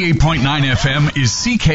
88.9 FM is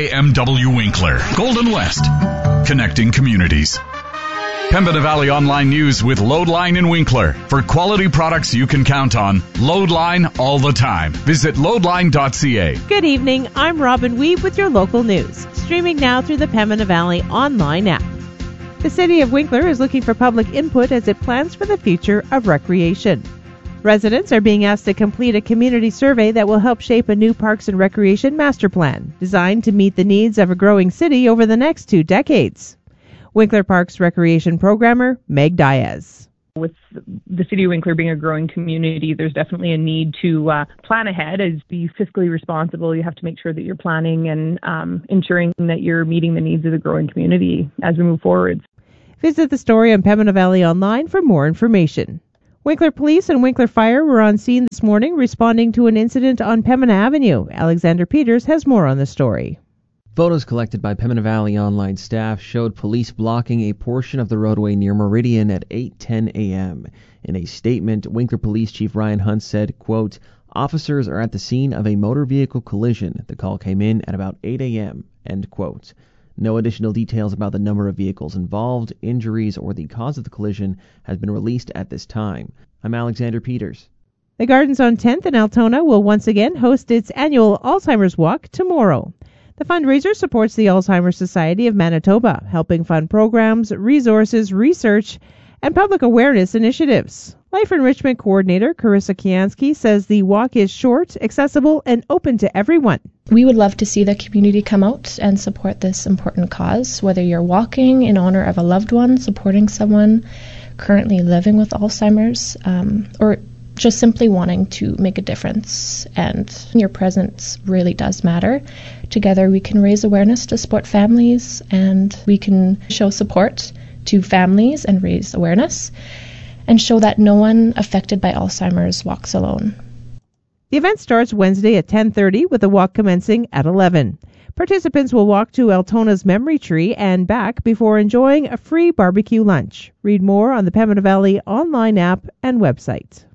CKMW Winkler, Golden West, connecting communities. Pembina Valley Online News with Loadline in Winkler. For quality products you can count on, Loadline all the time. Visit loadline.ca. Good evening, I'm Robin Weeb with your local news. Streaming now through the Pembina Valley Online app. The City of Winkler is looking for public input as it plans for the future of recreation. Residents are being asked to complete a community survey that will help shape a new Parks and Recreation master plan, designed to meet the needs of a growing city over the next 2 decades. Winkler Parks Recreation Programmer Meg Diaz. With the City of Winkler being a growing community, there's definitely a need to plan ahead as be fiscally responsible. You have to make sure that you're planning and ensuring that you're meeting the needs of the growing community as we move forward. Visit the story on Pembina Valley Online for more information. Winkler Police and Winkler Fire were on scene this morning responding to an incident on Pembina Avenue. Alexander Peters has more on the story. Photos collected by Pembina Valley Online staff showed police blocking a portion of the roadway near Meridian at 8:10 a.m. In a statement, Winkler Police Chief Ryan Hunt said, quote, "Officers are at the scene of a motor vehicle collision. The call came in at about 8 a.m., end quote. No additional details about the number of vehicles involved, injuries, or the cause of the collision has been released at this time. I'm Alexander Peters. The Gardens on 10th in Altona will once again host its annual Alzheimer's Walk tomorrow. The fundraiser supports the Alzheimer's Society of Manitoba, helping fund programs, resources, research, and public awareness initiatives. Life Enrichment Coordinator Carissa Kiansky says the walk is short, accessible, and open to everyone. We would love to see the community come out and support this important cause, whether you're walking in honor of a loved one, supporting someone currently living with Alzheimer's, or just simply wanting to make a difference, and your presence really does matter. Together we can raise awareness to support families, and we can show support to families and raise awareness and show that no one affected by Alzheimer's walks alone. The event starts Wednesday at 10:30 with the walk commencing at 11. Participants will walk to Altona's Memory Tree and back before enjoying a free barbecue lunch. Read more on the Pembina Valley Online app and website.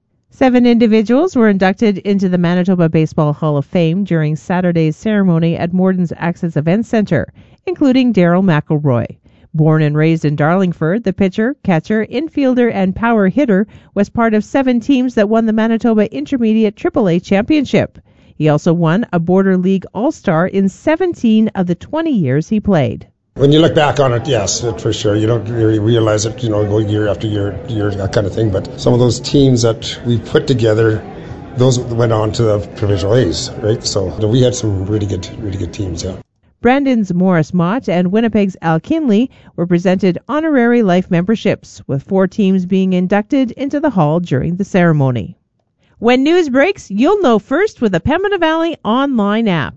7 individuals were inducted into the Manitoba Baseball Hall of Fame during Saturday's ceremony at Morden's Access Events Centre, including Daryl McElroy. Born and raised in Darlingford, the pitcher, catcher, infielder, and power hitter was part of 7 teams that won the Manitoba Intermediate AAA Championship. He also won a Border League All-Star in 17 of the 20 years he played. When you look back on it, yes, for sure. You don't really realize it, go year after year, that kind of thing. But some of those teams that we put together, those went on to the Provincial A's, right? So we had some really good teams, yeah. Brandon's Morris Mott and Winnipeg's Al Kinley were presented honorary life memberships, with 4 teams being inducted into the hall during the ceremony. When news breaks, you'll know first with the Pembina Valley Online app.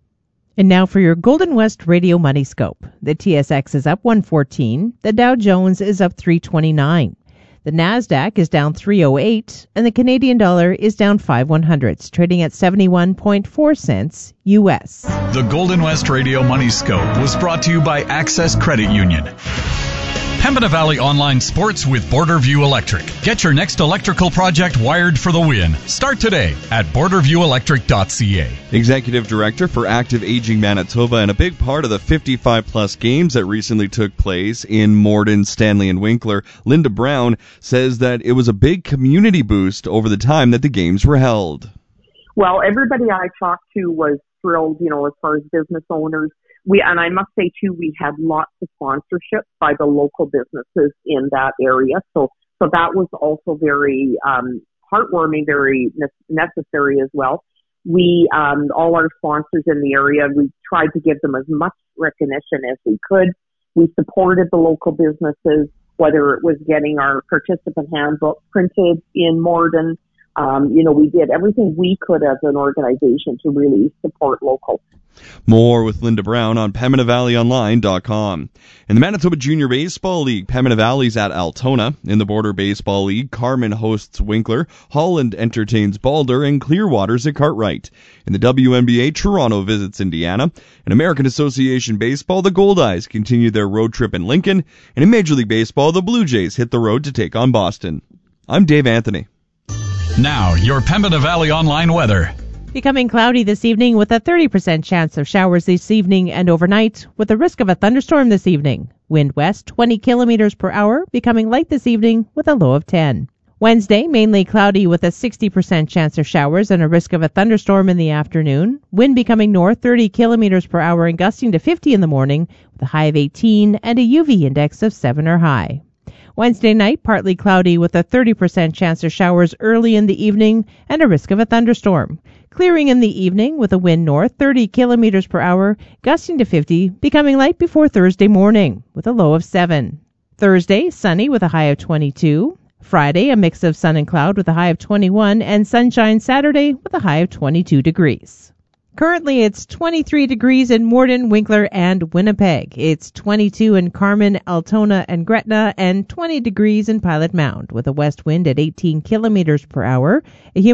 And now for your Golden West Radio Money Scope. The TSX is up 114, the Dow Jones is up 329. The Nasdaq is down 308, and the Canadian dollar is down 5/100, trading at 71.4 cents U.S. The Golden West Radio Money Scope was brought to you by Access Credit Union. Pembina Valley Online Sports with Borderview Electric. Get your next electrical project wired for the win. Start today at borderviewelectric.ca. Executive Director for Active Aging Manitoba, and a big part of the 55-plus games that recently took place in Morden, Stanley, and Winkler, Linda Brown says that it was a big community boost over the time that the games were held. Well, everybody I talked to was thrilled, as far as business owners. And I must say, too, we had lots of sponsorships by the local businesses in that area. So that was also very heartwarming, very necessary as well. We, all our sponsors in the area, we tried to give them as much recognition as we could. We supported the local businesses, whether it was getting our participant handbook printed in Morden. We did everything we could as an organization to really support local. More with Linda Brown on PembinaValleyOnline.com. In the Manitoba Junior Baseball League, Pembina Valley's at Altona. In the Border Baseball League, Carman hosts Winkler, Holland entertains Balder, and Clearwater's at Cartwright. In the WNBA, Toronto visits Indiana. In American Association Baseball, the Goldeyes continue their road trip in Lincoln. And in Major League Baseball, the Blue Jays hit the road to take on Boston. I'm Dave Anthony. Now, your Pembina Valley Online weather. Becoming cloudy this evening with a 30% chance of showers this evening and overnight, with a risk of a thunderstorm this evening. Wind west 20 kilometers per hour, becoming light this evening with a low of 10. Wednesday, mainly cloudy with a 60% chance of showers and a risk of a thunderstorm in the afternoon. Wind becoming north 30 kilometers per hour and gusting to 50 in the morning with a high of 18 and a UV index of 7 or high. Wednesday night, partly cloudy with a 30% chance of showers early in the evening and a risk of a thunderstorm. Clearing in the evening with a wind north 30 kilometers per hour, gusting to 50, becoming light before Thursday morning with a low of 7. Thursday, sunny with a high of 22. Friday, a mix of sun and cloud with a high of 21, and sunshine Saturday with a high of 22 degrees. Currently, it's 23 degrees in Morden, Winkler, and Winnipeg. It's 22 in Carman, Altona, and Gretna, and 20 degrees in Pilot Mound with a west wind at 18 kilometers per hour. A